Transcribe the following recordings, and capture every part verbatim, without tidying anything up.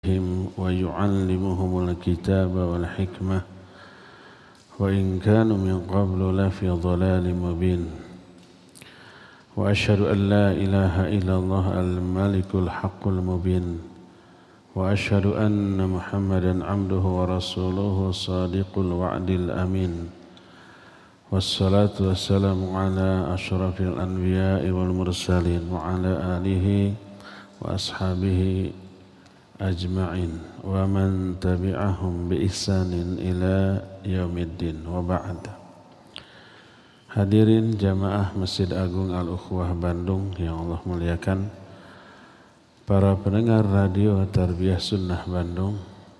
ويعلمهم الكتاب والحكمة وإن كانوا من قبل لفي ضلال مبين وأشهد أن لا إله إلا الله الملك الحق المبين وأشهد أن محمدا عبده ورسوله صادق الوعد الأمين والصلاة والسلام على أشرف الأنبياء والمرسلين وعلى آله وأصحابه ajma'in wa man tabi'ahum bi ihsanin ila yaumiddin wa ba'd. Hadirin jamaah Masjid Agung Al-Ukhwah Bandung yang Allah muliakan, para pendengar radio Tarbiyah Sunnah Bandung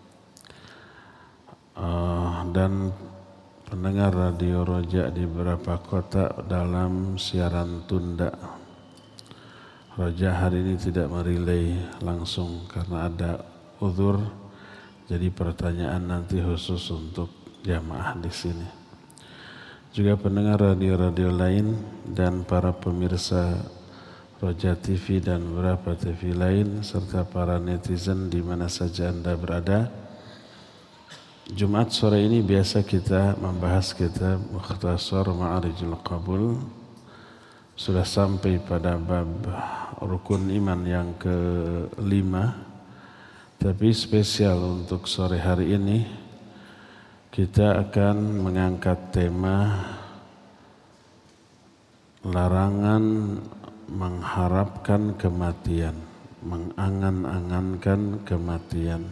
uh, dan pendengar radio Roja di beberapa kota dalam siaran tunda. Roja hari ini tidak merilai langsung karena ada uzur, jadi pertanyaan nanti khusus untuk jamaah di sini. Juga pendengar radio-radio lain dan para pemirsa Roja T V dan beberapa T V lain serta para netizen di mana saja Anda berada. Jumat sore ini biasa kita membahas kitab Mukhtasar Ma'arijul Qabul. Sudah sampai pada bab rukun iman yang kelima, tapi spesial untuk sore hari ini kita akan mengangkat tema larangan mengharapkan kematian, mengangan-angankan kematian.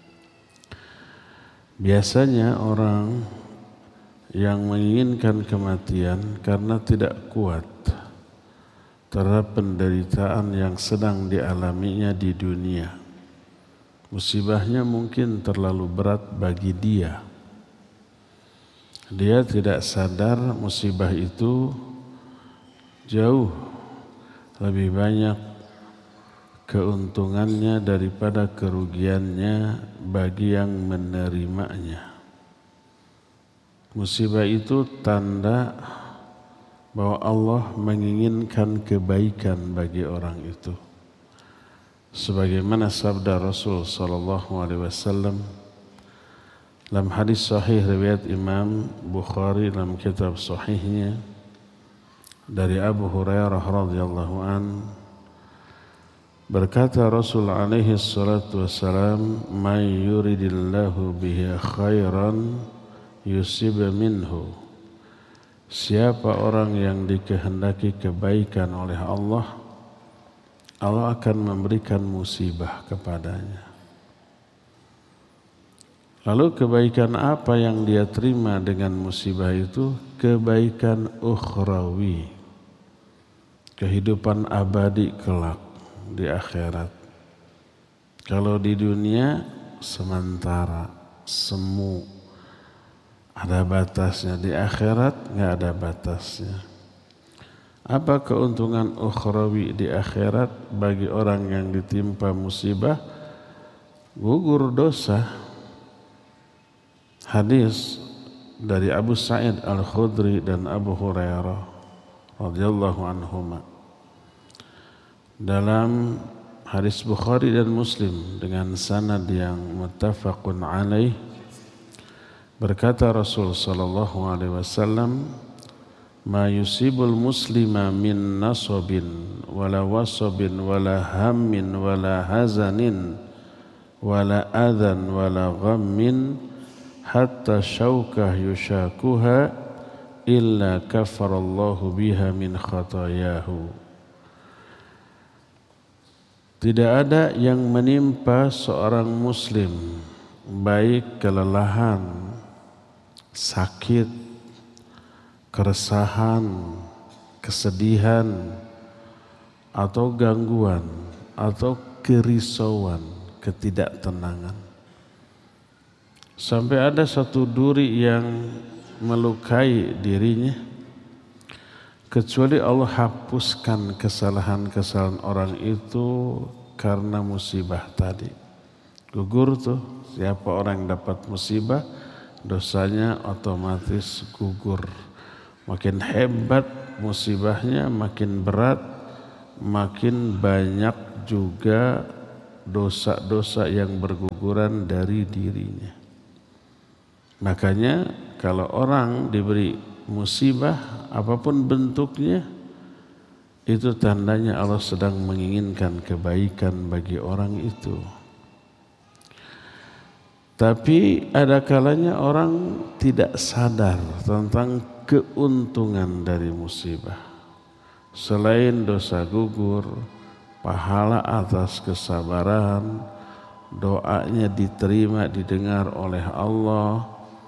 Biasanya orang yang menginginkan kematian karena tidak kuat terhadap penderitaan yang sedang dialaminya di dunia. Musibahnya mungkin terlalu berat bagi dia. Dia tidak sadar musibah itu jauh lebih banyak keuntungannya daripada kerugiannya bagi yang menerimanya. Musibah itu tanda bahwa Allah menginginkan kebaikan bagi orang itu. Sebagaimana sabda Rasul sallallahu alaihi wasallam dalam hadis sahih riwayat Imam Bukhari dalam kitab sahihnya dari Abu Hurairah radhiyallahu an, berkata Rasul alaihi salatu wasallam, "May yuridillahu bihi khairan yusib minhu." Siapa orang yang dikehendaki kebaikan oleh Allah, Allah akan memberikan musibah kepadanya. Lalu kebaikan apa yang dia terima dengan musibah itu? Kebaikan ukhrawi, kehidupan abadi kelak di akhirat. Kalau di dunia sementara, semu, ada batasnya. Di akhirat nggak ada batasnya. Apa keuntungan ukhrawi di akhirat bagi orang yang ditimpa musibah? Gugur dosa. Hadis dari Abu Sa'id Al-Khudri dan Abu Hurairah radhiyallahu anhuma. Dalam hadis Bukhari dan Muslim dengan sanad yang muttafaqun alaih, berkata Rasul sallallahu alaihi wasallam, "Ma yusibul muslima min nasabin wala wasabin wala hammin wala hazanin wala adhan wala ghammin hatta syaukah yushakuha illa kafarallahu biha min khatayahu." Tidak ada yang menimpa seorang muslim baik kelelahan, sakit, keresahan, kesedihan, atau gangguan, atau kerisauan, ketidaktenangan. Sampai ada satu duri yang melukai dirinya, kecuali Allah hapuskan kesalahan-kesalahan orang itu karena musibah tadi. Gugur tuh, siapa orang yang dapat musibah, dosanya otomatis gugur. Makin hebat musibahnya, makin berat, makin banyak juga dosa-dosa yang berguguran dari dirinya. Makanya kalau orang diberi musibah apapun bentuknya, itu tandanya Allah sedang menginginkan kebaikan bagi orang itu. Tapi ada kalanya orang tidak sadar tentang keuntungan dari musibah. Selain dosa gugur, pahala atas kesabaran, doanya diterima, didengar oleh Allah,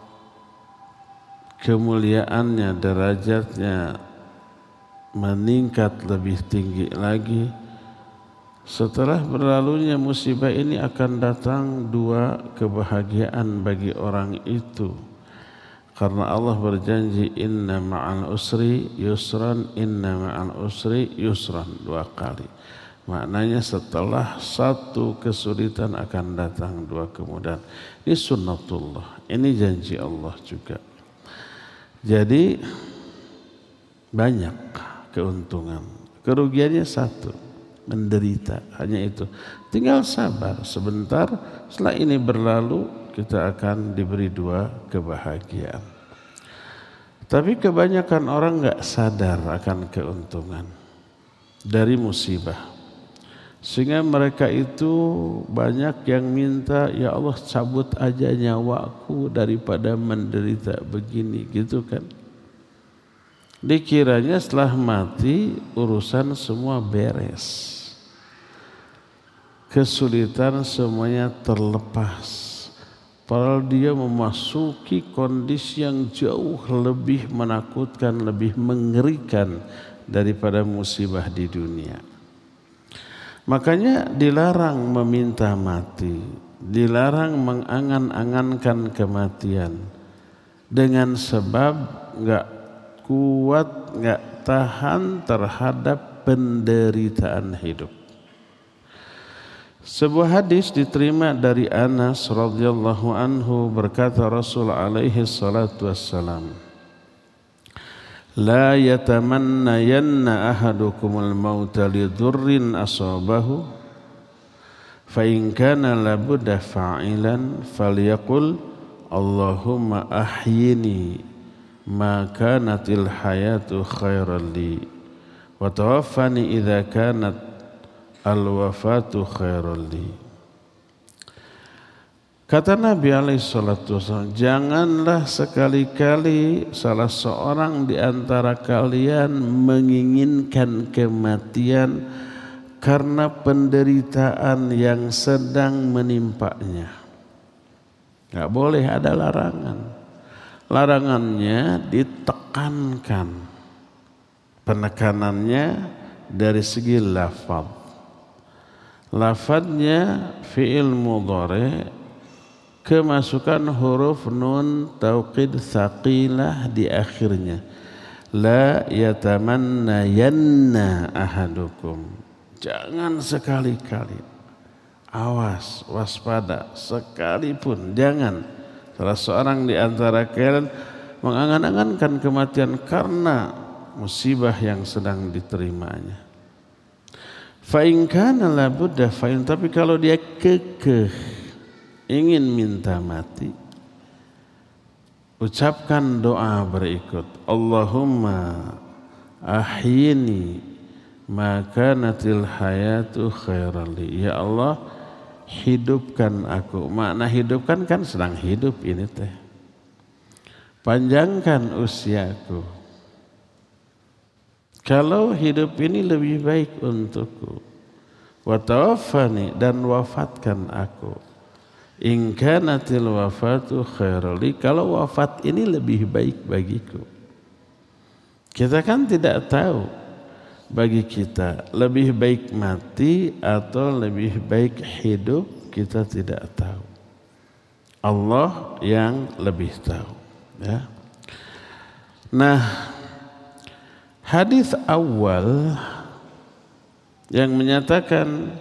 kemuliaannya, derajatnya meningkat lebih tinggi lagi. Setelah berlalunya musibah ini akan datang dua kebahagiaan bagi orang itu. Karena Allah berjanji inna ma'al usri yusran, inna ma'al usri yusran, dua kali. Maknanya setelah satu kesulitan akan datang dua kemudahan. Ini sunnatullah, ini janji Allah juga. Jadi banyak keuntungan, kerugiannya satu, menderita, hanya itu. Tinggal sabar sebentar, setelah ini berlalu kita akan diberi dua kebahagiaan. Tapi kebanyakan orang enggak sadar akan keuntungan dari musibah, sehingga mereka itu banyak yang minta, ya Allah cabut aja nyawaku daripada menderita begini, gitu kan. Dikiranya setelah mati urusan semua beres, kesulitan semuanya terlepas. Padahal dia memasuki kondisi yang jauh lebih menakutkan, lebih mengerikan daripada musibah di dunia. Makanya dilarang meminta mati, dilarang mengangan-angankan kematian dengan sebab enggak kuat, enggak tahan terhadap penderitaan hidup. Sebuah hadis diterima dari Anas radhiyallahu anhu, berkata Rasul alaihi salatu wassalam, la yatamannayanna ahadukumul mauta lidurrin asabahu fa in kana labudda fa'ilan falyaqul Allahumma ahyini ma kanatil hayatu khairan li wa tawaffani idza kanat al-wafatu khairan li. Kata Nabi alaihi salatu wasallam, janganlah sekali-kali salah seorang di antara kalian menginginkan kematian karena penderitaan yang sedang menimpanya. Enggak boleh, ada larangan. Larangannya ditekankan. Penekanannya dari segi lafaz. Lafadznya fi'il mudhari, kemasukan huruf nun tauqid tsaqilah di akhirnya. La yatamannayanna ahadukum. Jangan sekali-kali. Awas, waspada, sekalipun jangan salah seorang di antara kalian mengangan-angankan kematian karena musibah yang sedang diterimanya. Fa'in kana labudda fa'in, tapi kalau dia kekeh ingin minta mati, ucapkan doa berikut, Allahumma ahyini ma kanatil hayatu khairan li. Ya Allah, hidupkan aku. Makna hidupkan kan sedang hidup ini teh. Panjangkan usiaku. Kalau hidup ini lebih baik untukku, wa tawaffani, dan wafatkan aku. In kanatil wafatu khairan li, kalau wafat ini lebih baik bagiku. Kita kan tidak tahu bagi kita lebih baik mati atau lebih baik hidup, kita tidak tahu. Allah yang lebih tahu, ya. Nah, hadis awal yang menyatakan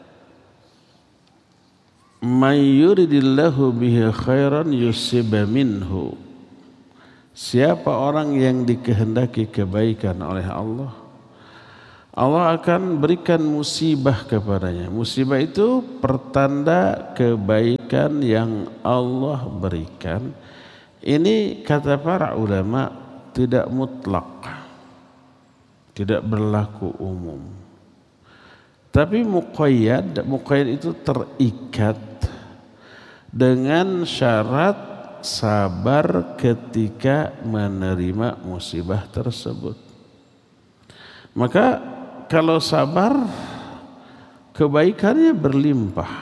may yuridillahu bihi khairan yusib minhu, siapa orang yang dikehendaki kebaikan oleh Allah, Allah akan berikan musibah kepadanya. Musibah itu pertanda kebaikan yang Allah berikan. Ini kata para ulama tidak mutlak, tidak berlaku umum. Tapi muqayyad, muqayyad itu terikat dengan syarat sabar ketika menerima musibah tersebut. Maka kalau sabar, kebaikannya berlimpah.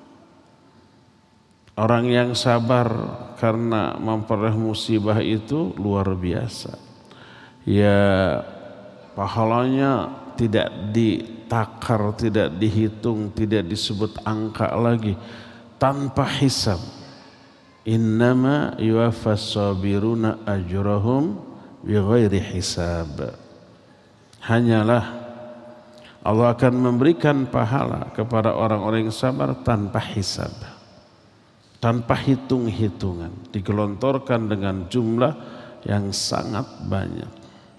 Orang yang sabar karena memperoleh musibah itu luar biasa. Ya, pahalanya tidak ditakar, tidak dihitung, tidak disebut angka lagi, tanpa hisab. Innama yuwaffas sabiruna ajrahum bighairi hisab. Hanyalah Allah akan memberikan pahala kepada orang-orang yang sabar tanpa hisab, tanpa hitung-hitungan, digelontorkan dengan jumlah yang sangat banyak.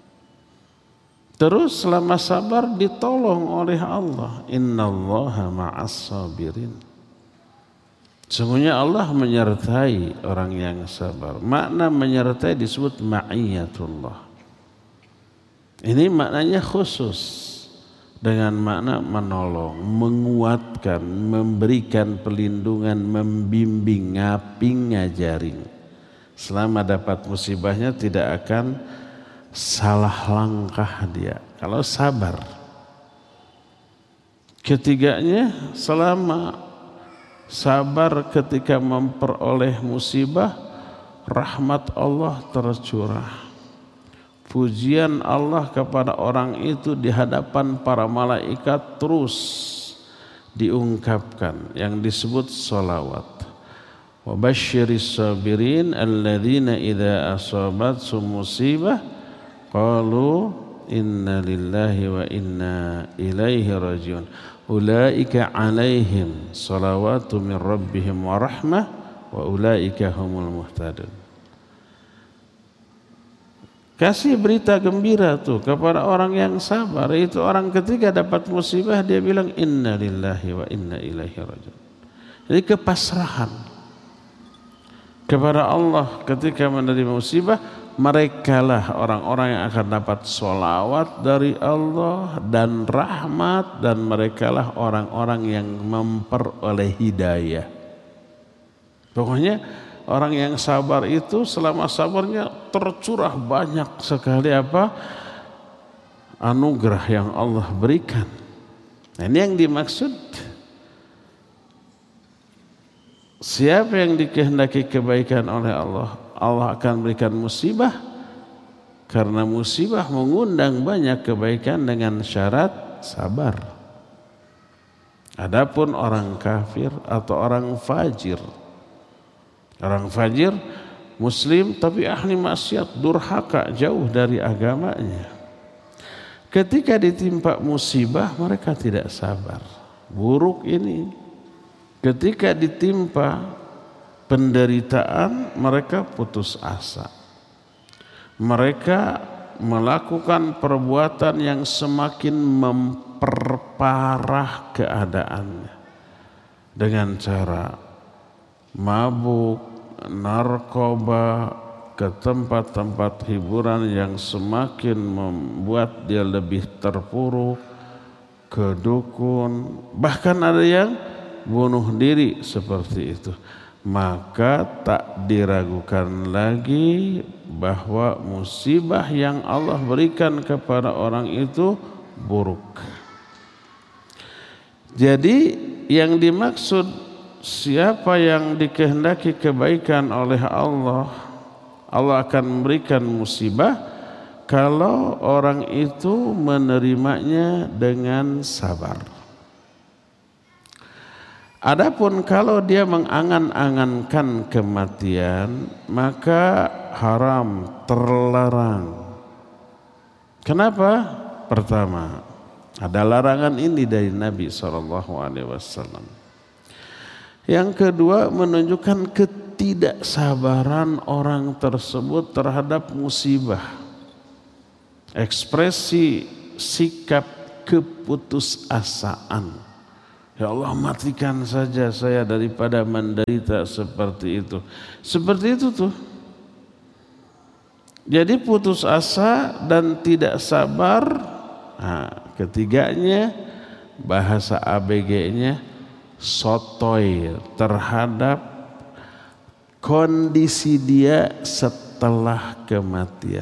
Terus selama sabar ditolong oleh Allah. Innallaha ma'as sabirin. Sesungguhnya Allah menyertai orang yang sabar. Makna menyertai disebut ma'iyatullah. Ini maknanya khusus dengan makna menolong, menguatkan, memberikan perlindungan, membimbing, ngaping, ngajarin. Selama dapat musibahnya tidak akan salah langkah dia kalau sabar. Ketiganya, selama sabar ketika memperoleh musibah, rahmat Allah tercurah. Pujian Allah kepada orang itu di hadapan para malaikat terus diungkapkan, yang disebut sholawat. Wa basyiris sabirin alladzina idza asabathum musibah qalu inna lillahi wa inna ilaihi rajiun. Ulaika alaihim salawatu min rabbihim wa rahmah wa ulaika humul muhtadun. Kasih berita gembira tuh kepada orang yang sabar. Itu orang ketika dapat musibah dia bilang inna lillahi wa inna ilaihi rajiun. Jadi kepasrahan kepada Allah ketika menerima musibah. Merekalah orang-orang yang akan dapat sholawat dari Allah dan rahmat, dan merekalah orang-orang yang memperoleh hidayah. Pokoknya orang yang sabar itu selama sabarnya tercurah banyak sekali apa? Anugerah yang Allah berikan. Nah, ini yang dimaksud. Siapa yang dikehendaki kebaikan oleh Allah, Allah akan berikan musibah, karena musibah mengundang banyak kebaikan dengan syarat sabar. Adapun orang kafir atau orang fajir, orang fajir muslim tapi ahli maksiat, durhaka, jauh dari agamanya. Ketika ditimpa musibah mereka tidak sabar. Buruk ini. Ketika ditimpa penderitaan mereka putus asa. Mereka melakukan perbuatan yang semakin memperparah keadaannya dengan cara mabuk, narkoba, ke tempat-tempat hiburan yang semakin membuat dia lebih terpuruk, ke dukun, bahkan ada yang bunuh diri seperti itu. Maka tak diragukan lagi bahwa musibah yang Allah berikan kepada orang itu buruk. Jadi yang dimaksud siapa yang dikehendaki kebaikan oleh Allah, Allah akan memberikan musibah kalau orang itu menerimanya dengan sabar. Adapun kalau dia mengangan-angankan kematian, maka haram, terlarang. Kenapa? Pertama, ada larangan ini dari Nabi shallallahu alaihi wasallam. Yang kedua, menunjukkan ketidaksabaran orang tersebut terhadap musibah. Ekspresi sikap keputusasaan. Ya Allah, matikan saja saya daripada menderita seperti itu. Seperti itu tuh. Jadi putus asa dan tidak sabar. Nah, ketiganya bahasa A B G-nya sotoy terhadap kondisi dia setelah kematian.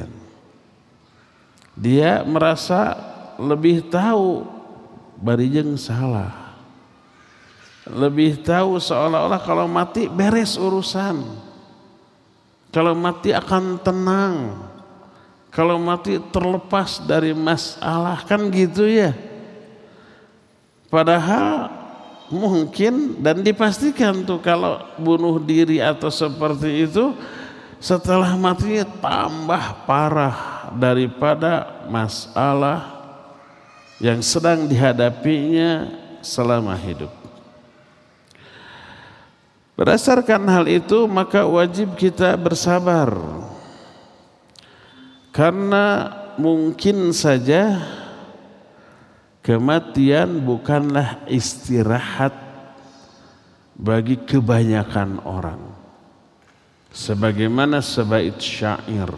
Dia merasa lebih tahu barijeng salah. Lebih tahu seolah-olah kalau mati beres urusan. Kalau mati akan tenang. Kalau mati terlepas dari masalah, kan gitu ya. Padahal mungkin dan dipastikan tuh kalau bunuh diri atau seperti itu setelah matinya tambah parah daripada masalah yang sedang dihadapinya selama hidup. Berdasarkan hal itu maka wajib kita bersabar, karena mungkin saja kematian bukanlah istirahat bagi kebanyakan orang. Sebagaimana sebait syair,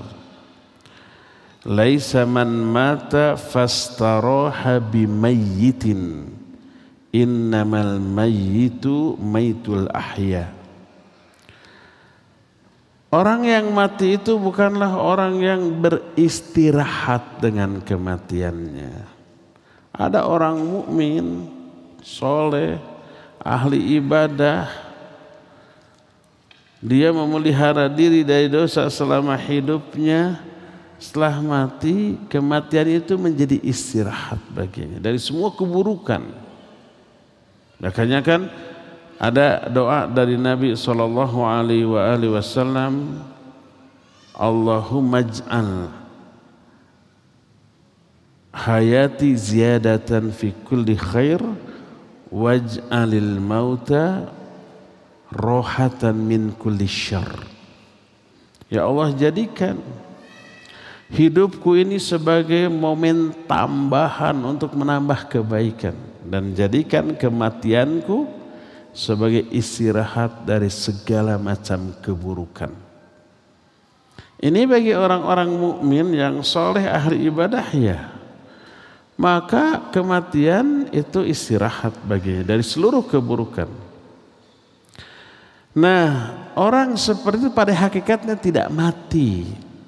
laisa man mata fastaraha bimayyitin, innamal mayyitu maytul ahya. Orang yang mati itu bukanlah orang yang beristirahat dengan kematiannya. Ada orang mukmin, soleh, ahli ibadah, dia memelihara diri dari dosa selama hidupnya. Setelah mati, kematian itu menjadi istirahat baginya dari semua keburukan. Makanya kan ada doa dari Nabi Sallallahu Alaihi Wasallam, Allahumma ij'al hayati ziyadatan fi kulli khair waj'alil mauta rohatan min kulli syarr. Ya Allah, jadikan hidupku ini sebagai momen tambahan untuk menambah kebaikan, dan jadikan kematianku sebagai istirahat dari segala macam keburukan. Ini bagi orang-orang mukmin yang soleh ahli ibadah ya. Maka kematian itu istirahat baginya dari seluruh keburukan. Nah, orang seperti itu pada hakikatnya tidak mati.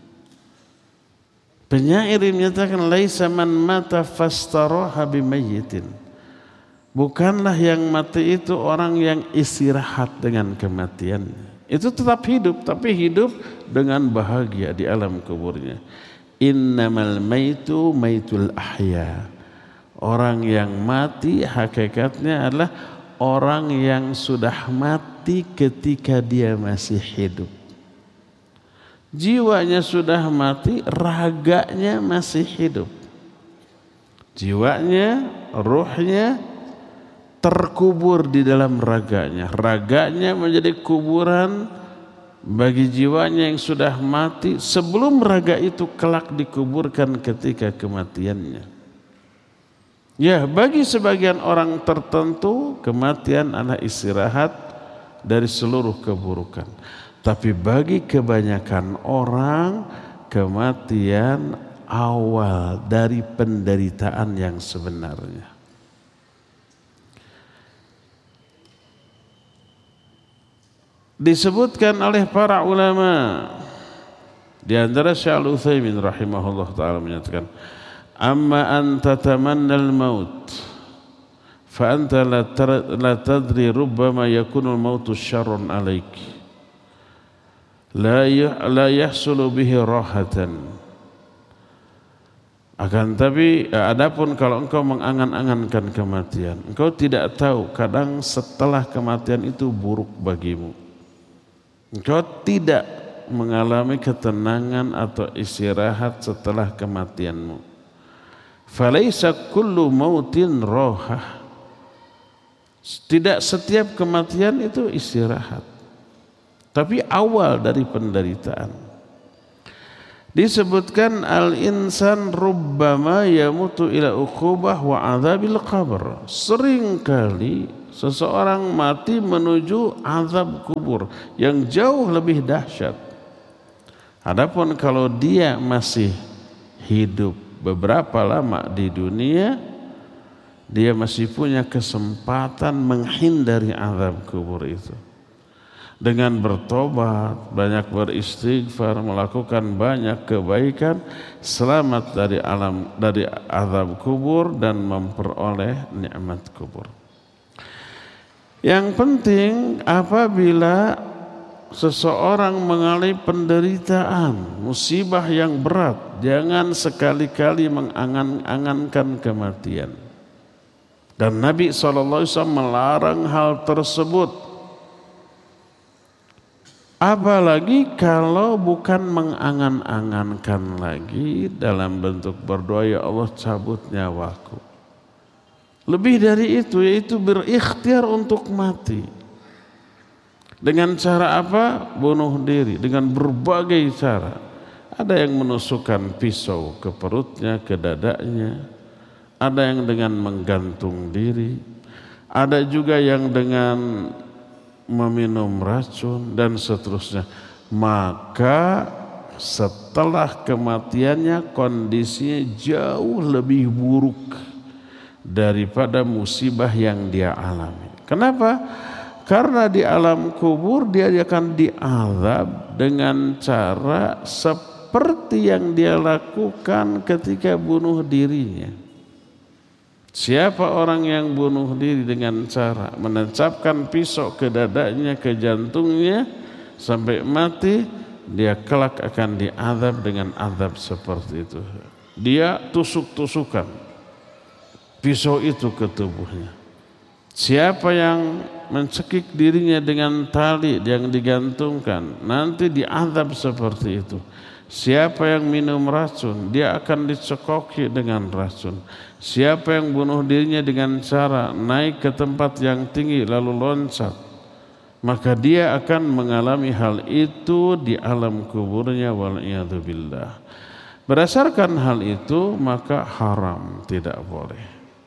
Penyair menyatakan laisa man mata fastaraha bimayyitin. Bukanlah yang mati itu orang yang istirahat dengan kematiannya. Itu tetap hidup, tapi hidup dengan bahagia di alam kuburnya. Innamal maitu maitul ahya. Orang yang mati hakikatnya adalah orang yang sudah mati ketika dia masih hidup. Jiwanya sudah mati, raganya masih hidup. Jiwanya, ruhnya terkubur di dalam raganya. Raganya menjadi kuburan bagi jiwanya yang sudah mati sebelum raga itu kelak dikuburkan ketika kematiannya. Ya, bagi sebagian orang tertentu kematian adalah istirahat dari seluruh keburukan. Tapi bagi kebanyakan orang kematian awal dari penderitaan yang sebenarnya. Disebutkan oleh para ulama, di antara Syekh Al-Utsaimin rahimahullah taala menyatakan, amma anta tamanna al-maut fa anta la, la tadri rubbama yakunu al-mautu syarrun alaik la la yahsulu bihi rahatan. Akan tapi adapun kalau engkau mengangan-angankan kematian, engkau tidak tahu kadang setelah kematian itu buruk bagimu. Engkau tidak mengalami ketenangan atau istirahat setelah kematianmu. Falaisa kullu mautin rohah. Tidak setiap kematian itu istirahat, tapi awal dari penderitaan. Disebutkan al-insan rubbama yamutu ila uqubah wa adzabil qabr. Seringkali seseorang mati menuju azab kubur yang jauh lebih dahsyat. Adapun kalau dia masih hidup beberapa lama di dunia, dia masih punya kesempatan menghindari azab kubur itu. Dengan bertobat, banyak beristighfar, melakukan banyak kebaikan, selamat dari alam dari azab kubur dan memperoleh nikmat kubur. Yang penting apabila seseorang mengalami penderitaan, musibah yang berat, jangan sekali-kali mengangan-angankan kematian. Dan Nabi shallallahu alaihi wasallam melarang hal tersebut. Apalagi kalau bukan mengangan-angankan lagi dalam bentuk berdoa, ya Allah cabut nyawaku. Lebih dari itu, yaitu berikhtiar untuk mati. Dengan cara apa? Bunuh diri, dengan berbagai cara. Ada yang menusukkan pisau ke perutnya, ke dadanya. Ada yang dengan menggantung diri. Ada juga yang dengan meminum racun dan seterusnya. Maka setelah kematiannya kondisinya jauh lebih buruk daripada musibah yang dia alami. Kenapa? Karena di alam kubur dia akan diazab dengan cara seperti yang dia lakukan ketika bunuh dirinya. Siapa orang yang bunuh diri dengan cara menancapkan pisau ke dadanya, ke jantungnya sampai mati, dia kelak akan diazab dengan azab seperti itu. Dia tusuk-tusukan pisau itu ke tubuhnya. Siapa yang mencekik dirinya dengan tali yang digantungkan, nanti diazab seperti itu. Siapa yang minum racun, dia akan dicekoki dengan racun. Siapa yang bunuh dirinya dengan cara naik ke tempat yang tinggi lalu loncat, maka dia akan mengalami hal itu di alam kuburnya, wal'iyadzubillah. Berdasarkan hal itu maka haram, tidak boleh.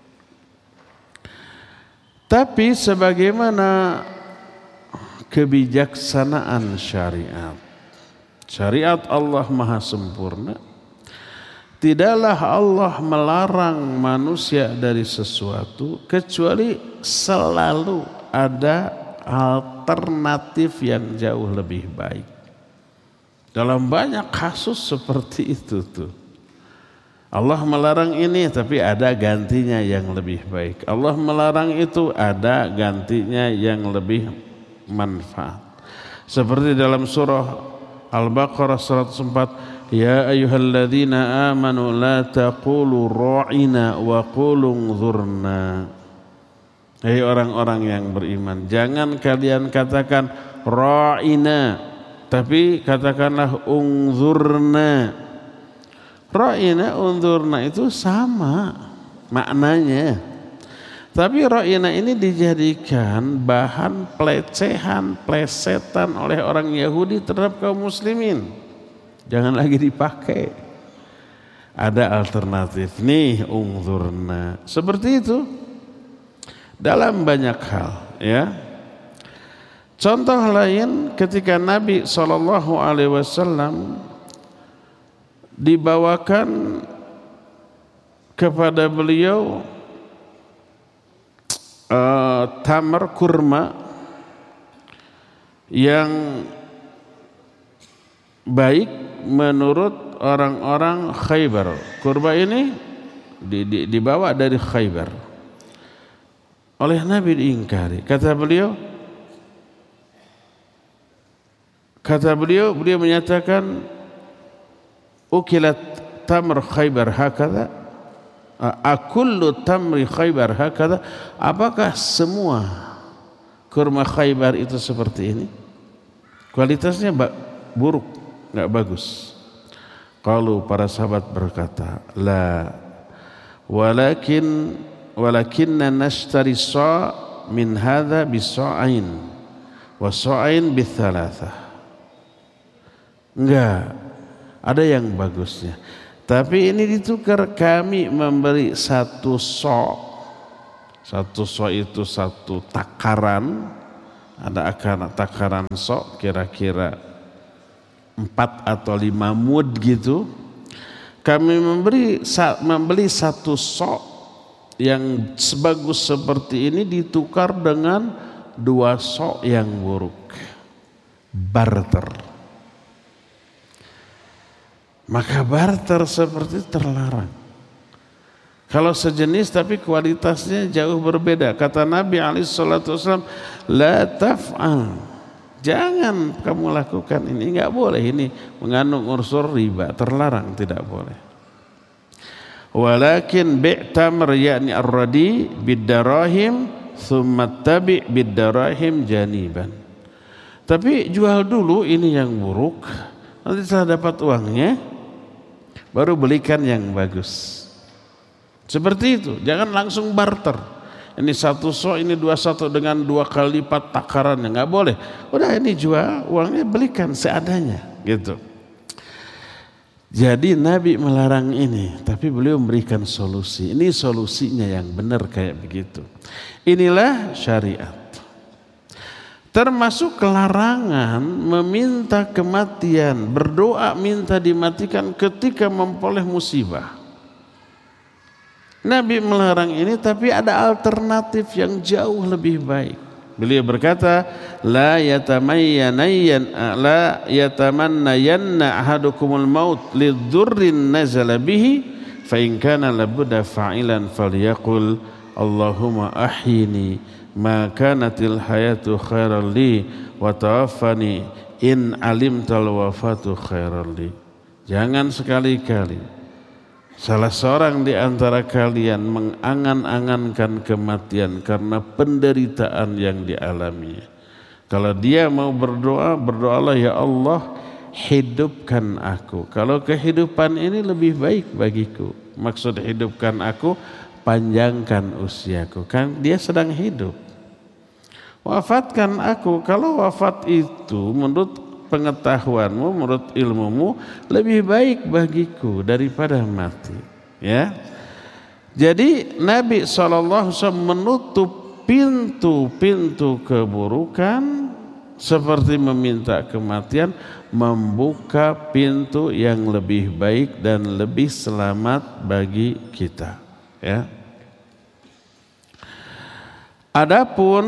Tapi sebagaimana kebijaksanaan syariat, syariat Allah maha sempurna, tidaklah Allah melarang manusia dari sesuatu kecuali selalu ada alternatif yang jauh lebih baik. Dalam banyak kasus seperti itu tuh. Allah melarang ini tapi ada gantinya yang lebih baik. Allah melarang itu ada gantinya yang lebih manfaat. Seperti dalam surah Al-Baqarah seratus empat, ya ayyuhalladzina amanu la taqulu ra'ina wa qulu unzurna. Hai orang-orang yang beriman, jangan kalian katakan ra'ina, tapi katakanlah unzurna. Ra'ina, unzurna itu sama maknanya. Tapi ra'ina ini dijadikan bahan pelecehan, plesetan oleh orang Yahudi terhadap kaum muslimin. Jangan lagi dipakai. Ada alternatif nih, unzurna. Seperti itu dalam banyak hal, ya. Contoh lain ketika Nabi shallallahu alaihi wasallam dibawakan kepada beliau uh, tamar kurma yang baik menurut orang-orang Khaybar. Kurma ini di, di, dibawa dari Khaybar. Oleh Nabi diingkari. Kata beliau, kata beliau, beliau menyatakan, ukilat tamr Khaybar hakadha, akullu tamri Khaybar hakadha, apakah semua kurma Khaybar itu seperti ini? Kualitasnya buruk, enggak bagus. Kalau para sahabat berkata, la walakin walakinna nashtari sa' min hadha bisa'ain wa sa'ain bithalatha. Enggak, ada yang bagusnya. Tapi ini ditukar, kami memberi satu so. Satu so itu satu takaran, ada akan takaran so kira-kira empat atau lima mud gitu. Kami memberi membeli satu so yang sebagus seperti ini ditukar dengan dua so yang buruk. Barter. Maka barter seperti terlarang. Kalau sejenis tapi kualitasnya jauh berbeda. Kata Nabi alaihi salatu wasallam, la taf'al. Jangan kamu lakukan ini, enggak boleh, ini mengandung unsur riba, terlarang, tidak boleh. Walakin bi' tamr yakni ar-radi bid-darahim thumma tabi' bid-darahim janiban. Tapi jual dulu ini yang buruk, nanti setelah dapat uangnya baru belikan yang bagus. Seperti itu, jangan langsung barter. Ini satu so, ini dua satu dengan dua kali lipat takarannya, nggak boleh. Udah ini jual, uangnya belikan seadanya, gitu. Jadi Nabi melarang ini, tapi beliau memberikan solusi. Ini solusinya yang benar kayak begitu. Inilah syariat. Termasuk kelarangan meminta kematian, berdoa minta dimatikan ketika memperoleh musibah. Nabi melarang ini, tapi ada alternatif yang jauh lebih baik. Beliau berkata, la yatamayyan la yatamannayanna ahadukumul maut lidzurrin nazala bihi fa in kana labudda fa'ilan falyaqul Allahumma ahyini ma kanatil hayatu khairan li wa tawaffani in alimtal wafatu khairan li. Jangan sekali-kali salah seorang di antara kalian mengangan-angankan kematian karena penderitaan yang dialaminya. Kalau dia mau berdoa, berdoalah, ya Allah, hidupkan aku. Kalau kehidupan ini lebih baik bagiku. Maksud hidupkan aku, panjangkan usiaku. Kan dia sedang hidup. Wafatkan aku. Kalau wafat itu menurut pengetahuanmu, menurut ilmumu lebih baik bagiku daripada mati. Ya. Jadi Nabi shallallahu alaihi wasallam menutup pintu-pintu keburukan seperti meminta kematian, membuka pintu yang lebih baik dan lebih selamat bagi kita. Ya. Adapun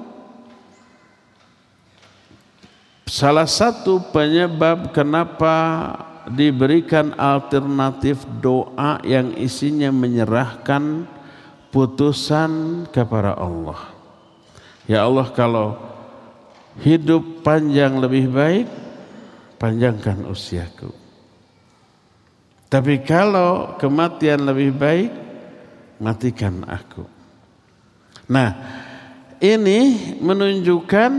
salah satu penyebab kenapa diberikan alternatif doa yang isinya menyerahkan putusan kepada Allah. Ya Allah, kalau hidup panjang lebih baik, panjangkan usiaku. Tapi kalau kematian lebih baik, matikan aku. Nah, ini menunjukkan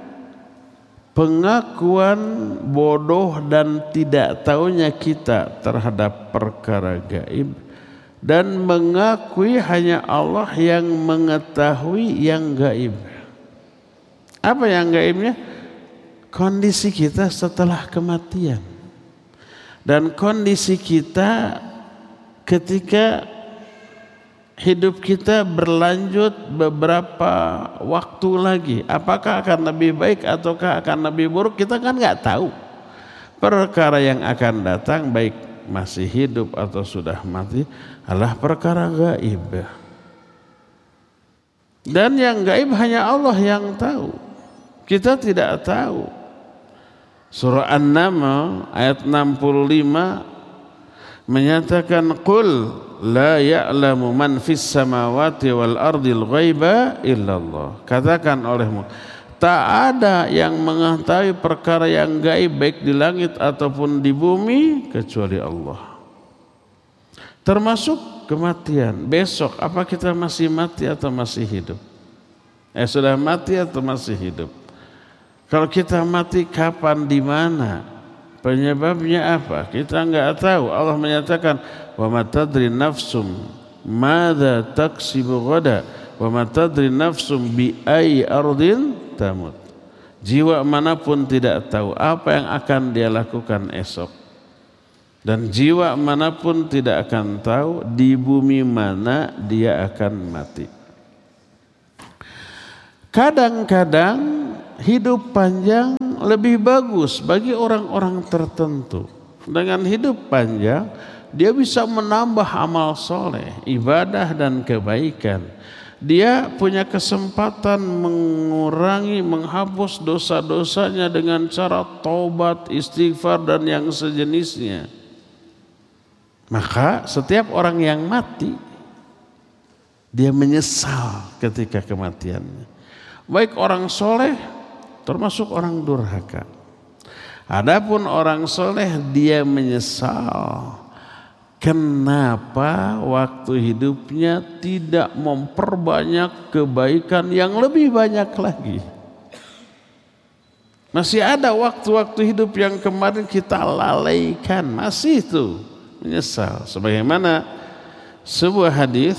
pengakuan bodoh dan tidak tahunya kita terhadap perkara gaib, dan mengakui hanya Allah yang mengetahui yang gaib. Apa yang gaibnya? Kondisi kita setelah kematian dan kondisi kita ketika hidup kita berlanjut beberapa waktu lagi. Apakah akan lebih baik ataukah akan lebih buruk, kita kan nggak tahu. Perkara yang akan datang, baik masih hidup atau sudah mati, adalah perkara gaib. Dan yang gaib hanya Allah yang tahu. Kita tidak tahu. Surah An-Naml ayat enam puluh lima menyatakan, qul la ya'lamu man fis samawati wal ardil ghaiba illallah. Katakan olehmu, tak ada yang mengetahui perkara yang gaib baik di langit ataupun di bumi kecuali Allah. Termasuk kematian. Besok apa kita masih mati atau masih hidup? Eh sudah mati atau masih hidup? Kalau kita mati kapan, di mana? Penyebabnya apa? Kita enggak tahu. Allah menyatakan, wa ma tadri nafsum madza taksibu ghada wa ma tadri nafsum bi ayyi ardin tamut. Jiwa manapun tidak tahu apa yang akan dia lakukan esok. Dan jiwa manapun tidak akan tahu di bumi mana dia akan mati. Kadang-kadang hidup panjang lebih bagus bagi orang-orang tertentu. Dengan hidup panjang, dia bisa menambah amal soleh, ibadah dan kebaikan. Dia punya kesempatan mengurangi, menghapus dosa-dosanya dengan cara taubat, istighfar dan yang sejenisnya. Maka setiap orang yang mati, dia menyesal ketika kematiannya. Baik orang soleh, termasuk orang durhaka. Adapun orang soleh, dia menyesal kenapa waktu hidupnya tidak memperbanyak kebaikan yang lebih banyak lagi. Masih ada waktu-waktu hidup yang kemarin kita lalaikan, masih itu menyesal. Sebagaimana sebuah hadis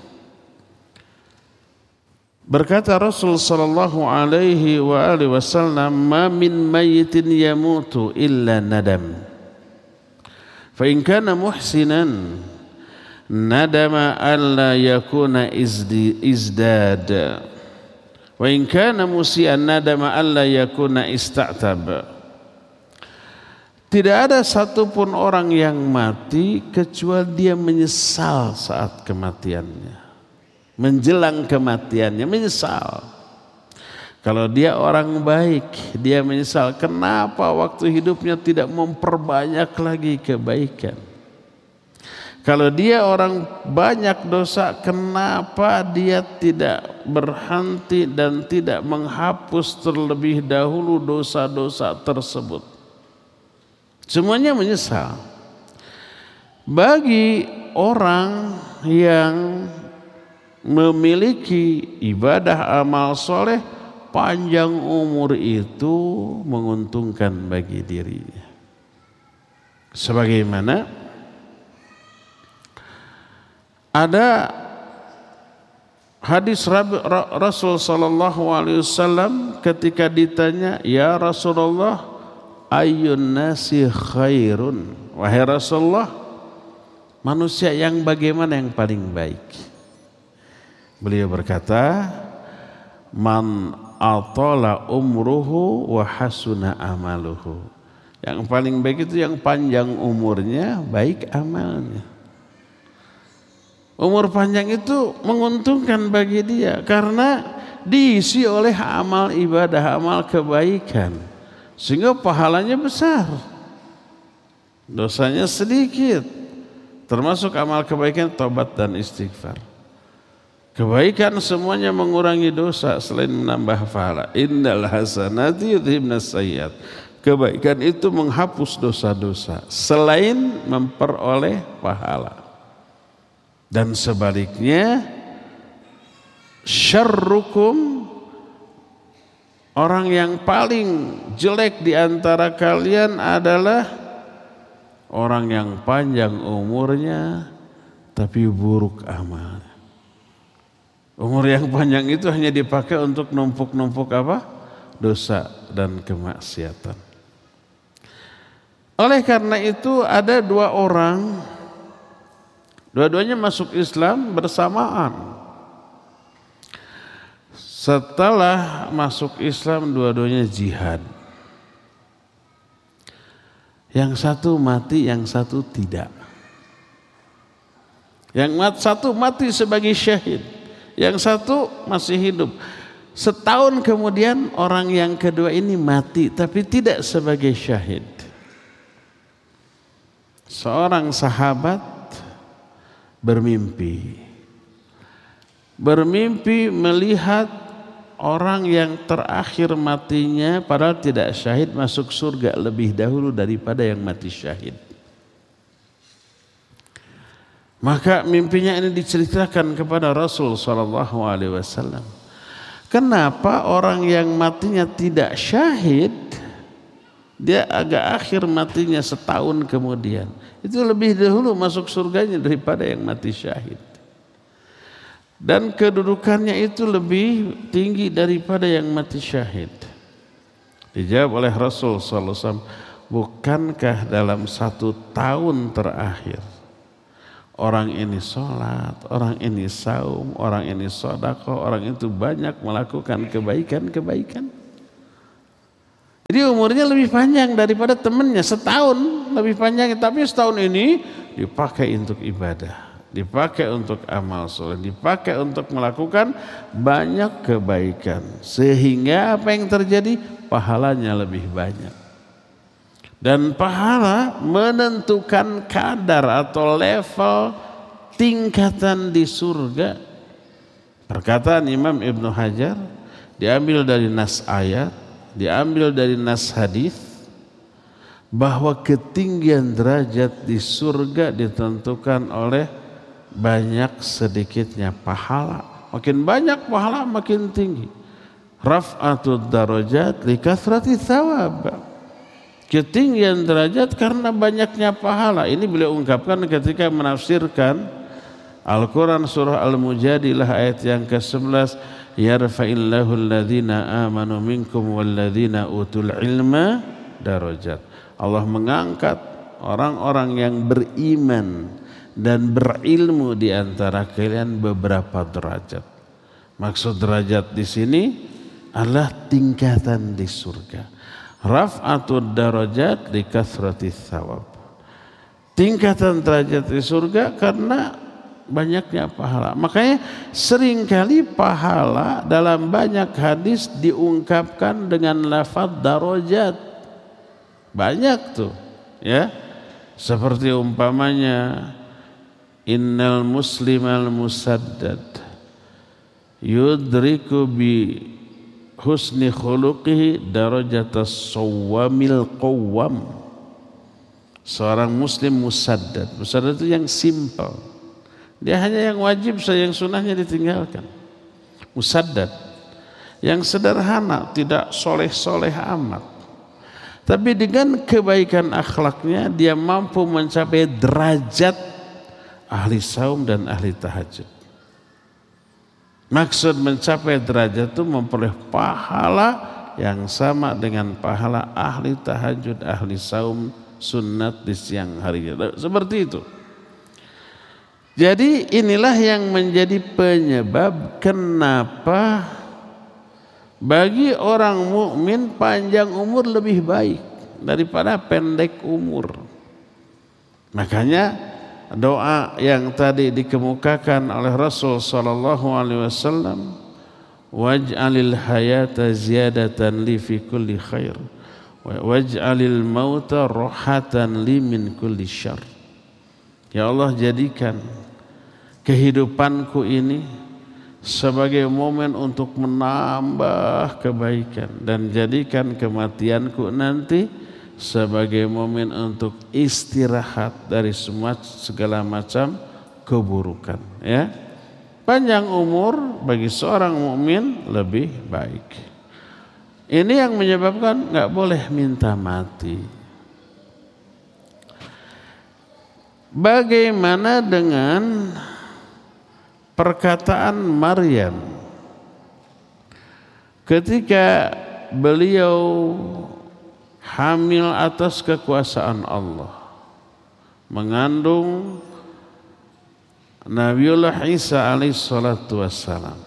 berkata Rasul sallallahu alaihi wa alihi wasallam, "Ma min mayyitin yamutu illa nadam. Fa in kana muhsinan nadama alla yakuna izdi izdad. Wa in kana musian nadama alla yakuna ista'tab." Tidak ada satupun orang yang mati kecuali dia menyesal saat kematiannya, menjelang kematiannya menyesal. Kalau dia orang baik, dia menyesal kenapa waktu hidupnya tidak memperbanyak lagi kebaikan. Kalau dia orang banyak dosa, kenapa dia tidak berhenti dan tidak menghapus terlebih dahulu dosa-dosa tersebut. Semuanya menyesal. Bagi orang yang memiliki ibadah amal soleh, panjang umur itu menguntungkan bagi dirinya. Sebagaimana ada hadis Rasul sallallahu alaihi wasallam ketika ditanya, "Ya Rasulullah, ayyun nasi khairun?" Wahai Rasulullah, manusia yang bagaimana yang paling baik? Beliau berkata, "Man atala umruhu wa hasuna amaluhu." Yang paling baik itu yang panjang umurnya, baik amalnya. Umur panjang itu menguntungkan bagi dia karena diisi oleh amal ibadah, amal kebaikan. Sehingga pahalanya besar, dosanya sedikit, termasuk amal kebaikan, taubat dan istighfar. Kebaikan semuanya mengurangi dosa selain menambah pahala. Innal hasanati yudhibnas sayyiat. Kebaikan itu menghapus dosa-dosa selain memperoleh pahala. Dan sebaliknya, syarrukum, orang yang paling jelek di antara kalian adalah orang yang panjang umurnya tapi buruk amalnya. Umur yang panjang itu hanya dipakai untuk numpuk-numpuk apa? Dosa dan kemaksiatan. Oleh karena itu ada dua orang, dua-duanya masuk Islam bersamaan. Setelah masuk Islam, dua-duanya jihad. Yang satu mati, yang satu tidak. Yang mati, satu mati sebagai syahid, yang satu masih hidup. Setahun kemudian orang yang kedua ini mati, tapi tidak sebagai syahid. Seorang sahabat bermimpi, bermimpi melihat orang yang terakhir matinya padahal tidak syahid masuk surga lebih dahulu daripada yang mati syahid. Maka mimpinya ini diceritakan kepada Rasul sallallahu alaihi wasallam. Kenapa orang yang matinya tidak syahid, dia agak akhir matinya setahun kemudian, itu lebih dahulu masuk surganya daripada yang mati syahid. Dan kedudukannya itu lebih tinggi daripada yang mati syahid. Dijawab oleh Rasul sallallahu alaihi wasallam, bukankah dalam satu tahun terakhir orang ini sholat, orang ini saum, orang ini sedekah, orang itu banyak melakukan kebaikan-kebaikan. Jadi umurnya lebih panjang daripada temannya, setahun lebih panjang, tapi setahun ini dipakai untuk ibadah, dipakai untuk amal soleh, dipakai untuk melakukan banyak kebaikan, sehingga apa yang terjadi? Pahalanya lebih banyak. Dan pahala menentukan kadar atau level tingkatan di surga. Perkataan Imam Ibnu Hajar diambil dari nas ayat, diambil dari nas hadis, bahwa ketinggian derajat di surga ditentukan oleh banyak sedikitnya pahala. Makin banyak pahala makin tinggi. Raf'atud darajat li kathrati thawab. Ketinggian derajat karena banyaknya pahala. Ini beliau ungkapkan ketika menafsirkan Al-Quran surah Al-Mujadilah ayat yang ke sebelas. Yarfa'illahu alladhina amanu minkum walladhina utul ilma darajat. Allah mengangkat orang-orang yang beriman dan berilmu di antara kalian beberapa derajat. Maksud derajat di sini adalah tingkatan di surga. Raf'atud darajat li kathrati thawab. Tingkatan derajat di surga karena banyaknya pahala. Makanya seringkali pahala dalam banyak hadis diungkapkan dengan lafaz darajat. Banyak tuh, ya. Seperti umpamanya innal muslimal musaddad yudriku bi husni khuluqihi darajatas sawamil qawwam. Seorang muslim musaddad. Musaddad itu yang simple. Dia hanya yang wajib saja, yang sunnahnya ditinggalkan. Musaddad. Yang sederhana, tidak soleh-soleh amat. Tapi dengan kebaikan akhlaknya dia mampu mencapai derajat ahli saum dan ahli tahajud. Maksud mencapai derajat itu memperoleh pahala yang sama dengan pahala ahli tahajud, ahli saum sunat di siang hari. Seperti itu. Jadi inilah yang menjadi penyebab kenapa bagi orang mukmin panjang umur lebih baik daripada pendek umur. Makanya doa yang tadi dikemukakan oleh Rasul sallallahu alaihi wasallam, waj'alil hayata ziyadatan li fi kulli khair waj'alil mauta rohatan li min kulli syarr. Ya Allah, jadikan kehidupanku ini sebagai momen untuk menambah kebaikan, dan jadikan kematianku nanti sebagai momen untuk istirahat dari semua segala macam keburukan, ya. Panjang umur bagi seorang mukmin lebih baik. Ini yang menyebabkan nggak boleh minta mati. Bagaimana dengan perkataan Maryam ketika beliau hamil atas kekuasaan Allah, mengandung Nabiullah Isa alaihissalatu wassalam?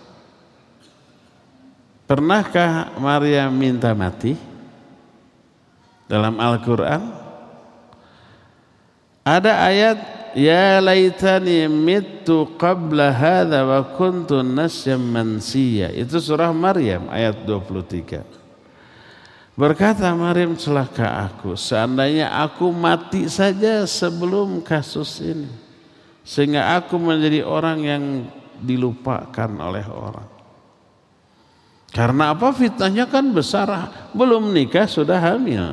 Pernahkah Maryam minta mati? Dalam Al-Quran ada ayat, ya laitani mittu qabla hadha wa kuntu nasyam mansiya. Itu surah Maryam ayat dua puluh tiga. Berkata Maryam, celaka aku, seandainya aku mati saja sebelum kasus ini, sehingga aku menjadi orang yang dilupakan oleh orang. Karena apa? Fitnahnya kan besar, belum nikah sudah hamil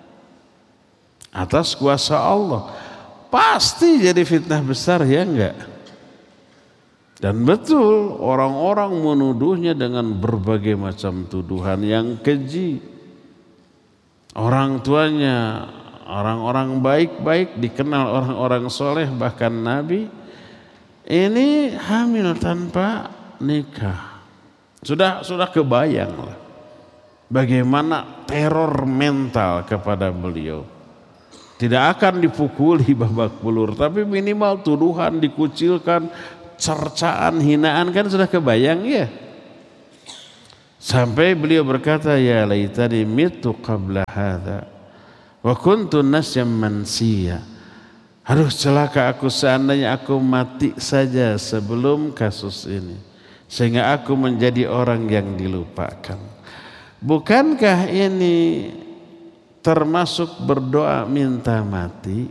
atas kuasa Allah. Pasti jadi fitnah besar, ya enggak? Dan betul, orang-orang menuduhnya dengan berbagai macam tuduhan yang keji. Orang tuanya orang-orang baik-baik, dikenal orang-orang soleh, bahkan Nabi, ini hamil tanpa nikah. Sudah sudah kebayang lah bagaimana teror mental kepada beliau. Tidak akan dipukuli babak belur, tapi minimal tuduhan, dikucilkan, cercaan, hinaan kan sudah kebayang ya. Sampai beliau berkata, ya laitani mitu qabla hadza wa kuntu nasyam mansiya. Aduh celaka aku seandainya aku mati saja sebelum kasus ini, sehingga aku menjadi orang yang dilupakan. Bukankah ini termasuk berdoa minta mati?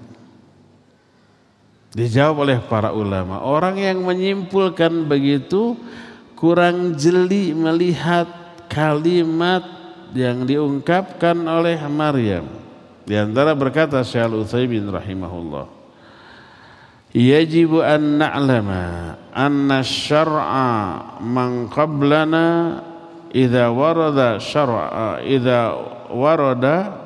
Dijawab oleh para ulama. Orang yang menyimpulkan begitu kurang jeli melihat kalimat yang diungkapkan oleh Maryam. Di antara berkata Syekh Al-Utsaimin rahimahullah, yajibu an na'lama anna syar'a man qablana idza warada syar'a idza warada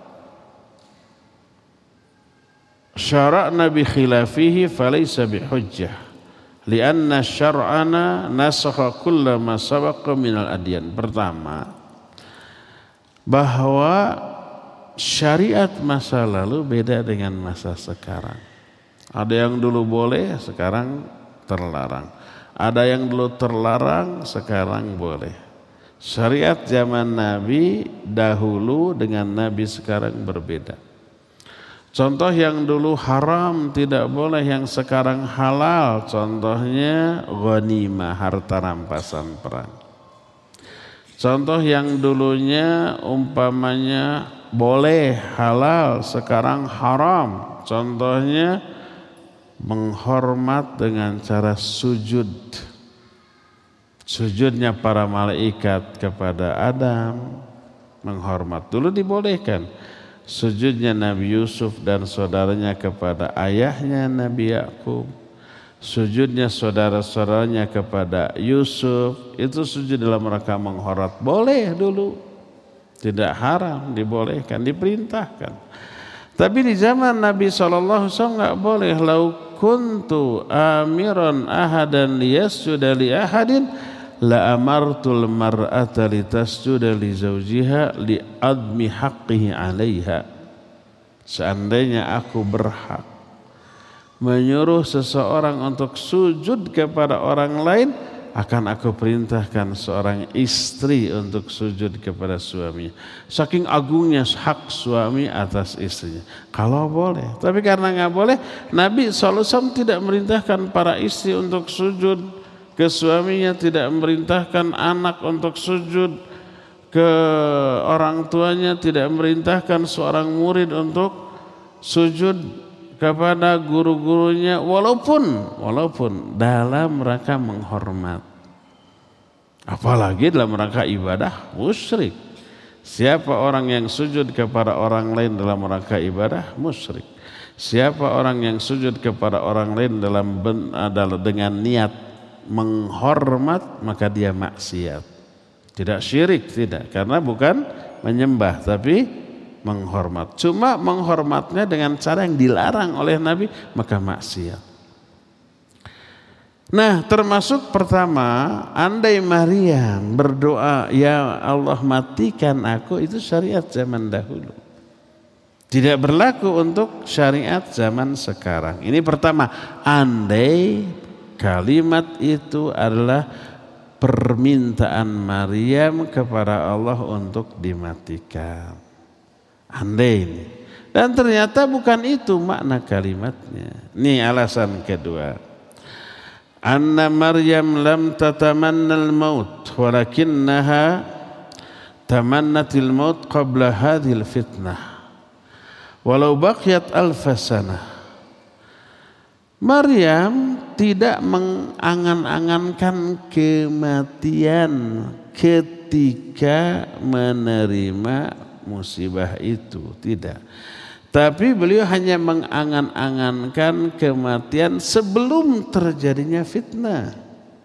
syara'na bi khilafihi falaysa bihujjah li'anna syar'ana nasakha kulla ma sabaqa minal adyan. Pertama, bahwa syariat masa lalu beda dengan masa sekarang. Ada yang dulu boleh, sekarang terlarang. Ada yang dulu terlarang, sekarang boleh. Syariat zaman Nabi dahulu dengan Nabi sekarang berbeda. Contoh yang dulu haram tidak boleh, yang sekarang halal. Contohnya ghanimah, harta rampasan perang. Contoh yang dulunya umpamanya boleh, halal, sekarang haram. Contohnya menghormat dengan cara sujud. Sujudnya para malaikat kepada Adam, menghormat. Dulu dibolehkan. Sujudnya Nabi Yusuf dan saudaranya kepada ayahnya Nabi Yakub, sujudnya saudara-saudaranya kepada Yusuf, itu sujud dalam rangka menghormat. Boleh dulu, tidak haram, dibolehkan, diperintahkan. Tapi di zaman Nabi shallallahu alaihi wasallam nggak boleh. Lau kuntu amiran ahadan liyasjuda li ahadin la amartul mar'ata litasjuda li zawjiha li admi haqqihi 'alaiha. Seandainya aku berhak menyuruh seseorang untuk sujud kepada orang lain, akan aku perintahkan seorang istri untuk sujud kepada suaminya. Saking agungnya hak suami atas istrinya. Kalau boleh, tapi karena nggak boleh, Nabi shallallahu alaihi wasallam tidak merintahkan para istri untuk sujud ke suaminya, tidak memerintahkan anak untuk sujud ke orang tuanya, tidak memerintahkan seorang murid untuk sujud kepada guru-gurunya, walaupun walaupun dalam rangka menghormat. Apalagi dalam rangka ibadah, musyrik. Siapa orang yang sujud kepada orang lain dalam rangka ibadah, musyrik. Siapa orang yang sujud kepada orang lain dalam adalah dengan niat menghormat, maka dia maksiat. Tidak syirik, tidak, karena bukan menyembah tapi menghormat. Cuma menghormatnya dengan cara yang dilarang oleh Nabi, maka maksiat. Nah, termasuk pertama, andai Maryam berdoa, ya Allah matikan aku, itu syariat zaman dahulu. Tidak berlaku untuk syariat zaman sekarang. Ini pertama, andai kalimat itu adalah permintaan Maryam kepada Allah untuk dimatikan. Andai ini. Dan ternyata bukan itu makna kalimatnya. Ini alasan kedua. Anna Maryam lam tatamannal maut walakinnaha tamannatil maut qabla hadhil fitnah. Walau baqiyat alfa sanah. Maryam tidak mengangan-angankan kematian ketika menerima musibah itu, tidak. Tapi beliau hanya mengangan-angankan kematian sebelum terjadinya fitnah.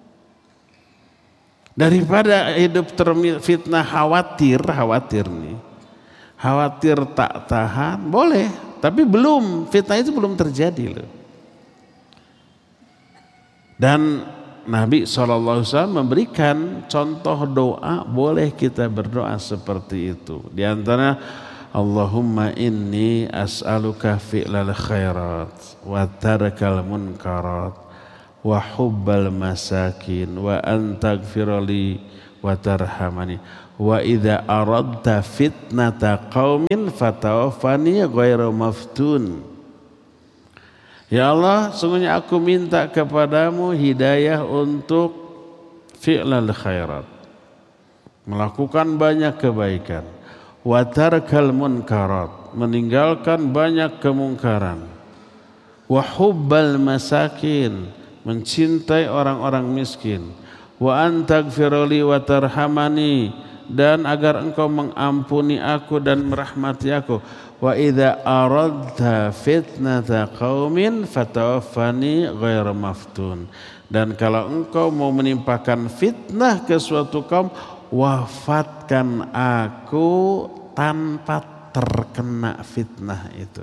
Daripada hidup terfitnah khawatir, khawatir nih. Khawatir tak tahan, boleh. Tapi belum, fitnah itu belum terjadi loh. Dan Nabi shallallahu alaihi wasallam memberikan contoh doa, boleh kita berdoa seperti itu. Di antara Allahumma inni as'aluka fi'lal khairat wa tarkal munkarat wa hubbal masakin wa an taghfirali wa tarhamani wa idza aradta fitnata qaumin fatawaffani ghairu maftun. Ya Allah, sungguhnya aku minta kepadamu hidayah untuk fi'lal khairat, melakukan banyak kebaikan, wa tarkal munkarat, meninggalkan banyak kemungkaran, wa hubbal masakin, mencintai orang-orang miskin, wa antaghfirli wa tarhamani, dan agar engkau mengampuni aku dan merahmati aku. Wa idza aradta fitnata qaumin fatawaffani ghairu maftun. Dan kalau engkau mau menimpakan fitnah ke suatu kaum, wafatkan aku tanpa terkena fitnah itu.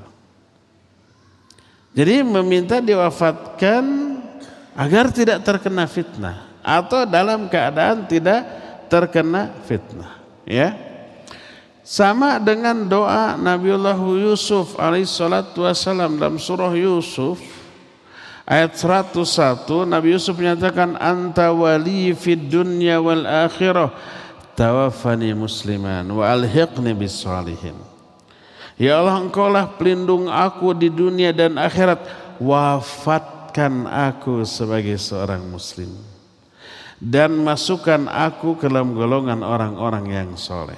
Jadi meminta diwafatkan agar tidak terkena fitnah atau dalam keadaan tidak terkena fitnah, ya. Sama dengan doa Nabiullah Yusuf alaihissalatu wassalam dalam surah Yusuf ayat seratus satu. Nabi Yusuf menyatakan, anta wali fid dunya wal akhirah tawaffani musliman wa alhiqni bis salihin. Ya Allah, engkaulah pelindung aku di dunia dan akhirat, wafatkan aku sebagai seorang muslim dan masukkan aku ke dalam golongan orang-orang yang soleh.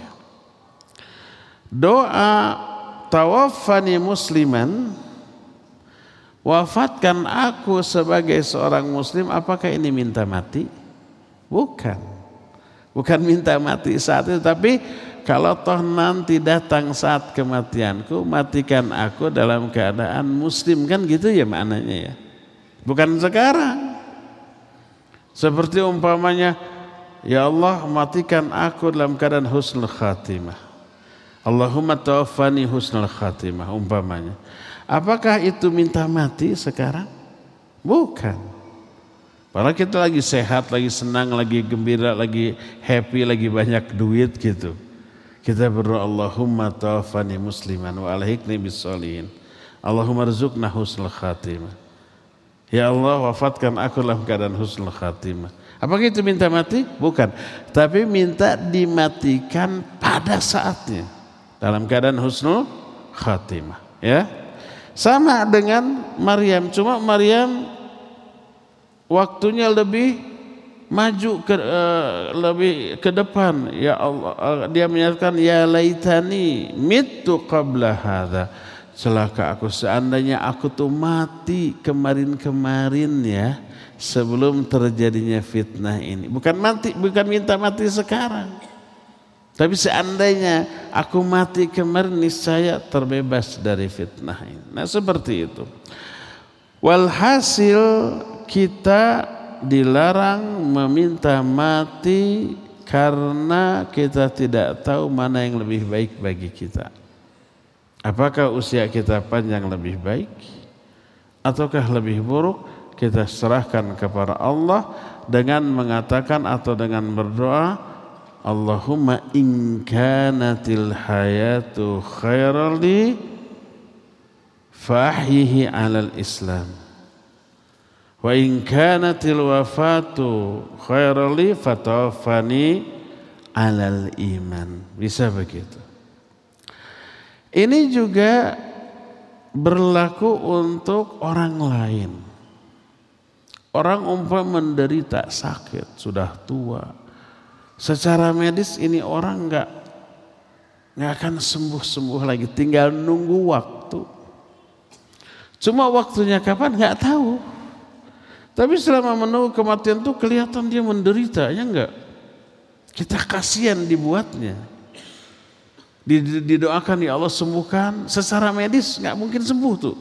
Doa tawaffani musliman, wafatkan aku sebagai seorang muslim, apakah ini minta mati? Bukan. Bukan minta mati saat itu, tapi kalau toh nanti datang saat kematianku, matikan aku dalam keadaan muslim, kan gitu ya maknanya ya. Bukan sekarang. Seperti umpamanya, ya Allah, matikan aku dalam keadaan husnul khatimah. Allahumma tawaffani husnul khatimah umpamanya. Apakah itu minta mati sekarang? Bukan. Padahal kita lagi sehat, lagi senang, lagi gembira, lagi happy, lagi banyak duit gitu. Kita berdoa, Allahumma tawaffani musliman wa alhiqni bis sholihin. Allahumma rzuqna husnul khatimah. Ya Allah, wafatkan aku dalam keadaan husnul khatimah. Apakah itu minta mati? Bukan. Tapi minta dimatikan pada saatnya, dalam keadaan husnul khatimah, ya. Sama dengan Maryam, cuma Maryam waktunya lebih maju ke uh, lebih ke depan. Ya Allah, uh, dia menyatakan, ya laitani mittu qabla hadza. Celaka aku, seandainya aku tuh mati kemarin-kemarin ya, sebelum terjadinya fitnah ini. Bukan mati, bukan minta mati sekarang. Tapi seandainya aku mati kemarin, niscaya terbebas dari fitnah ini. Nah, seperti itu. Walhasil kita dilarang meminta mati karena kita tidak tahu mana yang lebih baik bagi kita. Apakah usia kita panjang lebih baik ataukah lebih buruk? Kita serahkan kepada Allah dengan mengatakan atau dengan berdoa, Allahumma in kanatil hayatu khairan li fahyihi alal Islam wa in kanatil wafatu khairan li fatawaffani alal iman. Bisa begitu. Ini juga berlaku untuk orang lain. Orang umpama menderita sakit, sudah tua, secara medis ini orang nggak nggak akan sembuh-sembuh lagi, tinggal nunggu waktu. Cuma waktunya kapan nggak tahu. Tapi selama menunggu kematian tuh kelihatan dia menderita, ya enggak? Kita kasihan dibuatnya. Didoakan, ya Allah sembuhkan. Secara medis nggak mungkin sembuh tuh.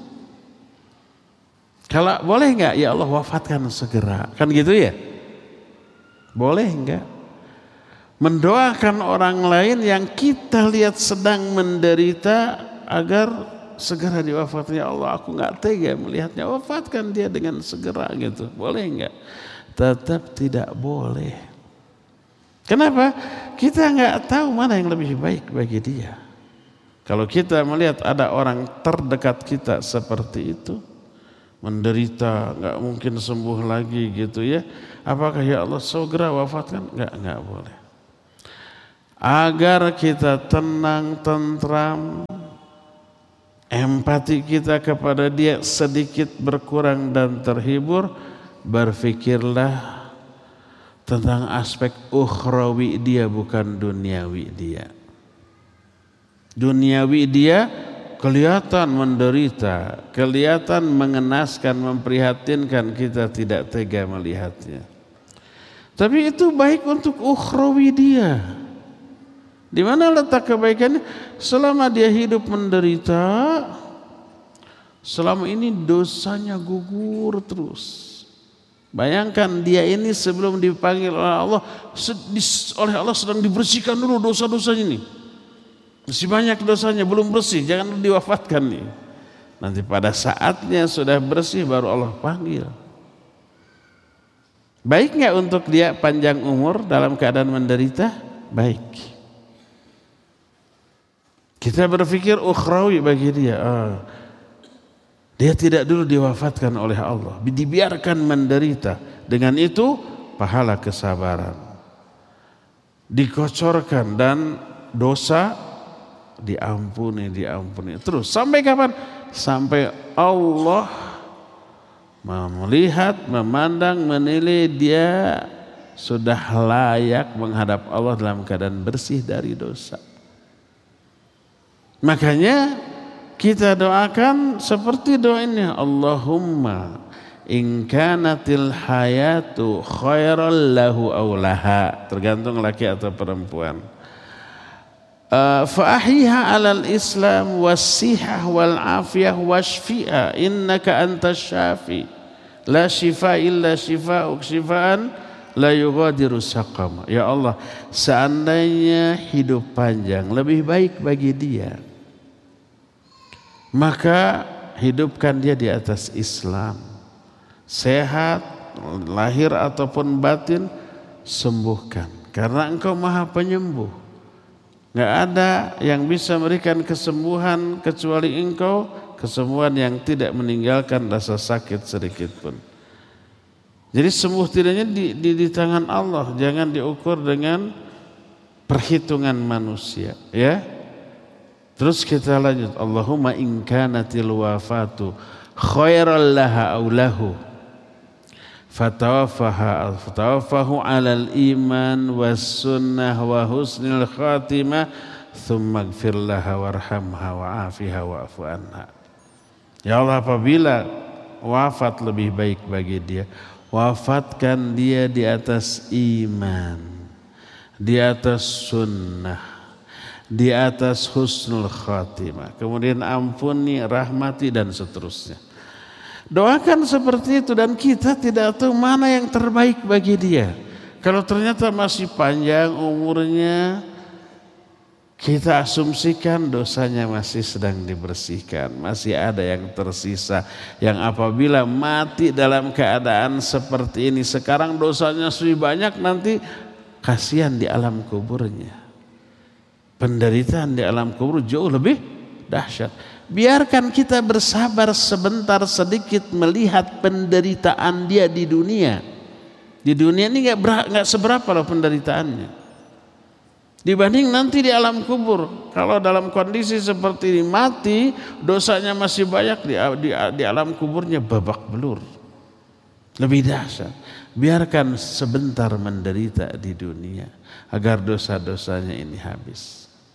Kalau boleh nggak, ya Allah wafatkan segera, kan gitu ya? Boleh nggak? Mendoakan orang lain yang kita lihat sedang menderita agar segera diwafatkan. Ya Allah, aku nggak tega melihatnya, wafatkan dia dengan segera gitu. Boleh nggak? Tetap tidak boleh. Kenapa? Kita nggak tahu mana yang lebih baik bagi dia. Kalau kita melihat ada orang terdekat kita seperti itu, menderita, nggak mungkin sembuh lagi gitu ya, apakah ya Allah segera wafatkan? Nggak, nggak boleh. Agar kita tenang, tentram, empati kita kepada dia sedikit berkurang dan terhibur, berfikirlah tentang aspek ukhrawi dia, bukan duniawi dia. Duniawi dia kelihatan menderita, kelihatan mengenaskan, memprihatinkan, kita tidak tega melihatnya. Tapi itu baik untuk ukhrawi dia. Di mana letak kebaikannya? Selama dia hidup menderita, selama ini dosanya gugur terus. Bayangkan dia ini sebelum dipanggil oleh Allah, oleh Allah sedang dibersihkan dulu dosa-dosanya ini. Masih banyak dosanya, belum bersih, jangan diwafatkan nih. Nanti pada saatnya sudah bersih baru Allah panggil. Baik nggak untuk dia panjang umur dalam keadaan menderita? Baik. Kita berpikir ukhrawi bagi dia. Ah, dia tidak dulu diwafatkan oleh Allah, dibiarkan menderita. Dengan itu pahala kesabaran dikocorkan dan dosa diampuni, diampuni. Terus sampai kapan? Sampai Allah melihat, memandang, menilai dia sudah layak menghadap Allah dalam keadaan bersih dari dosa. Makanya kita doakan seperti doa ini, Allahumma in kanatil hayatu khairal lahu aw laha, tergantung laki atau perempuan. Uh, fa ahyiha 'alal islam was-sihah wal afiyah washfi'a innaka antas syafi la shifa illa shifa'uk shifaan la yughadiru saqama. Ya Allah, seandainya hidup panjang lebih baik bagi dia, maka hidupkan dia di atas Islam, sehat lahir ataupun batin, sembuhkan karena Engkau Maha Penyembuh. Nggak ada yang bisa memberikan kesembuhan kecuali Engkau, kesembuhan yang tidak meninggalkan rasa sakit sedikit pun. Jadi sembuh tidaknya di, di, di tangan Allah, jangan diukur dengan perhitungan manusia, ya. Terus kita lanjut, Allahumma in kanatil wafatu khairal laha aw lahu fatawaffaha fatawaffahu 'alal iman was sunnah wa husnil khatimah thumma ighfir laha warhamha wa'afiha wa'fu anha. Ya Allah, apabila wafat lebih baik bagi dia, wafatkan dia di atas iman, di atas sunnah, di atas husnul khatimah, kemudian ampuni, rahmati dan seterusnya. Doakan seperti itu, dan kita tidak tahu mana yang terbaik bagi dia. Kalau ternyata masih panjang umurnya, kita asumsikan dosanya masih sedang dibersihkan, masih ada yang tersisa, yang apabila mati dalam keadaan seperti ini, sekarang dosanya sudah banyak, nanti kasihan di alam kuburnya. Penderitaan di alam kubur jauh lebih dahsyat. Biarkan kita bersabar sebentar sedikit melihat penderitaan dia di dunia. Di dunia ini nggak nggak seberapa loh penderitaannya, dibanding nanti di alam kubur. Kalau dalam kondisi seperti ini mati, dosanya masih banyak, di, di, di alam kuburnya babak belur, lebih dahsyat. Biarkan sebentar menderita di dunia agar dosa-dosanya ini habis.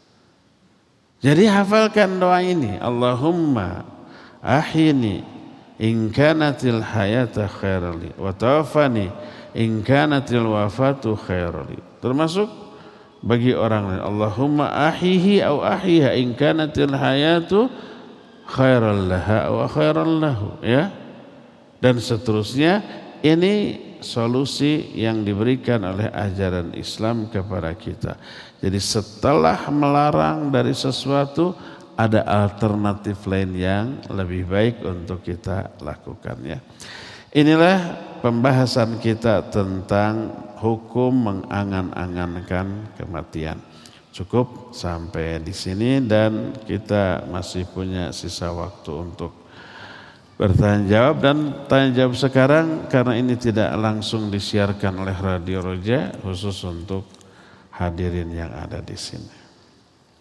Jadi hafalkan doa ini, Allahumma ahyini in kanatil hayata khairali wa tawaffani in kanatil wafatu khairali. Termasuk bagi orang lain, Allahumma ahyihi au ahyiha in kanatil hayatu khairal laha wa khairal lahu, ya. Dan seterusnya. Ini solusi yang diberikan oleh ajaran Islam kepada kita. Jadi setelah melarang dari sesuatu, ada alternatif lain yang lebih baik untuk kita lakukan, ya. Inilah pembahasan kita tentang hukum mengangan-angankan kematian. cukup sampai di sini dan kita masih punya sisa waktu untuk bertanya jawab, dan tanya jawab sekarang karena ini tidak langsung disiarkan oleh Radio Roja, khusus untuk hadirin yang ada di sini.